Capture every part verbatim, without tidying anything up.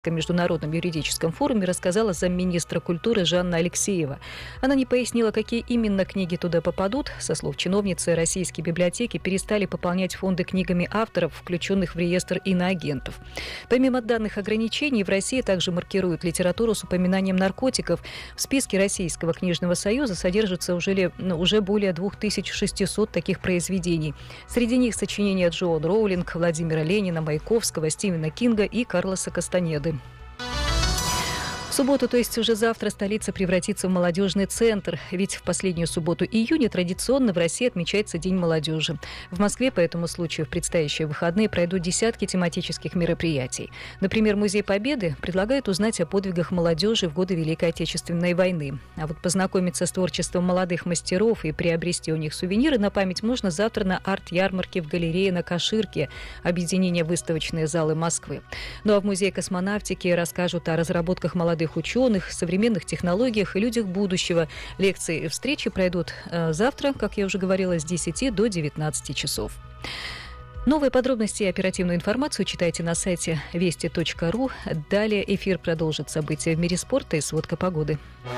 Международном юридическом форуме рассказала замминистра культуры Жанна Алексеева. Она не пояснила, какие именно книги туда попадут. Со слов чиновницы, российские библиотеки перестали пополнять фонды книгами авторов, включенных в реестр иноагентов. Помимо данных ограничений, в России также маркируют литературу с упоминанием наркотиков. В списке Российского книжного союза содержится уже, ли, ну, уже более две тысячи шестьсот таких произведений. Среди них сочинения Джоан Роулинг, Владимира Ленина, Маяковского, Стивена Кинга и Карлоса Кастанеды. В субботу, то есть уже завтра, столица превратится в молодежный центр, ведь в последнюю субботу июня традиционно в России отмечается День молодежи. В Москве по этому случаю в предстоящие выходные пройдут десятки тематических мероприятий. Например, Музей Победы предлагает узнать о подвигах молодежи в годы Великой Отечественной войны. А вот познакомиться с творчеством молодых мастеров и приобрести у них сувениры на память можно завтра на арт-ярмарке в галерее на Каширке, объединение «Выставочные залы Москвы». Ну а в Музее космонавтики расскажут о разработках молодых ученых, современных технологиях и людях будущего. Лекции и встречи пройдут э, завтра, как я уже говорила, с десяти до девятнадцати часов. Новые подробности и оперативную информацию читайте на сайте вести точка ру. Далее эфир продолжит события в мире спорта и сводка погоды.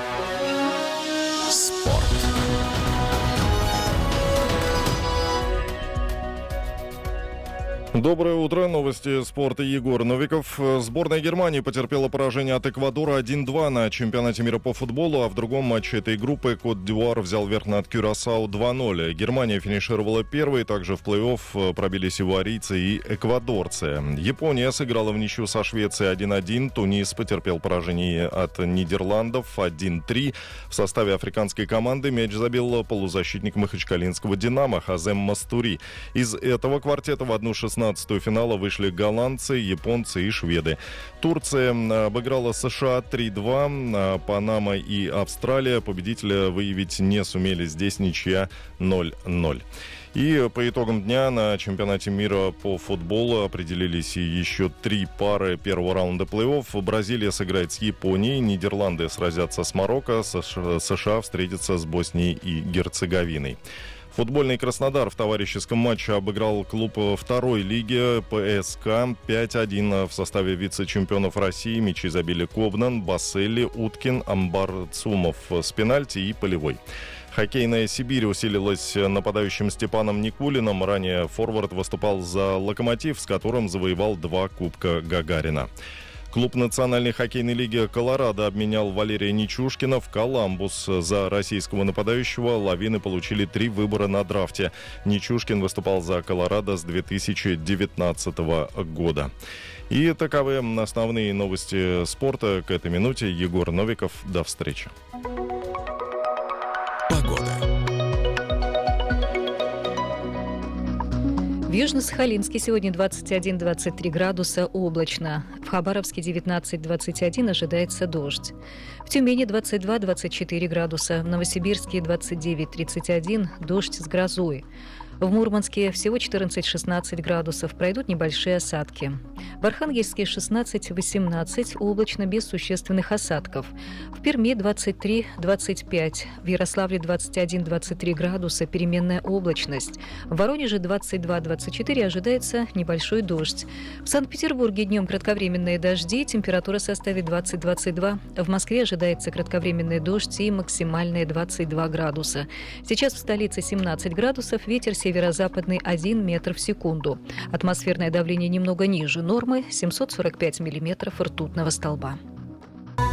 Спорт. Доброе утро. Новости спорта. Егор Новиков. Сборная Германии потерпела поражение от Эквадора один-два на чемпионате мира по футболу, а в другом матче этой группы Кот-д'Ивуар взял верх над Кюрасао два-ноль. Германия финишировала первой, также в плей-офф пробились ивуарийцы и эквадорцы. Япония сыграла в ничью со Швецией один-один. Тунис потерпел поражение от Нидерландов один-три. В составе африканской команды мяч забил полузащитник махачкалинского «Динамо» Хазем Мастури. Из этого квартета в одну шестнадцатую финала вышли голландцы, японцы и шведы. Турция обыграла США три-два, а Панама и Австралия победителя выявить не сумели. Здесь ничья ноль-ноль. И по итогам дня на чемпионате мира по футболу определились еще три пары первого раунда плей-офф. Бразилия сыграет с Японией, Нидерланды сразятся с Марокко, США встретятся с Боснией и Герцеговиной. Футбольный Краснодар в товарищеском матче обыграл клуб второй лиги ПСК пять-один в составе вице-чемпионов России. Мячи забили Ковнан, Басселли, Уткин, Амбар Цумов с пенальти и полевой. Хоккейная Сибирь усилилась нападающим Степаном Никулиным. Ранее форвард выступал за «Локомотив», с которым завоевал два Кубка Гагарина. Клуб Национальной хоккейной лиги «Колорадо» обменял Валерия Нечушкина в «Коламбус». За российского нападающего «Лавины» получили три выбора на драфте. Нечушкин выступал за «Колорадо» с две тысячи девятнадцатого года. И таковы основные новости спорта к этой минуте. Егор Новиков. До встречи. В Южно-Сахалинске сегодня двадцать один - двадцать три градуса, облачно. В Хабаровске девятнадцать - двадцать один ожидается дождь. В Тюмени двадцать два - двадцать четыре градуса, в Новосибирске двадцать девять - тридцать один, дождь с грозой. В Мурманске всего четырнадцать - шестнадцать градусов, пройдут небольшие осадки. В Архангельске шестнадцать - восемнадцать, облачно, без существенных осадков. В Перми двадцать три - двадцать пять, в Ярославле двадцать один - двадцать три градуса, переменная облачность. В Воронеже двадцать два - двадцать четыре, ожидается небольшой дождь. В Санкт-Петербурге днем кратковременные дожди, температура составит двадцать - двадцать два. В Москве ожидается кратковременный дождь и максимальные двадцать два градуса. Сейчас в столице семнадцать градусов, ветер северо-западный один метр в секунду. Атмосферное давление немного ниже нормы, семьсот сорок пять миллиметров ртутного столба.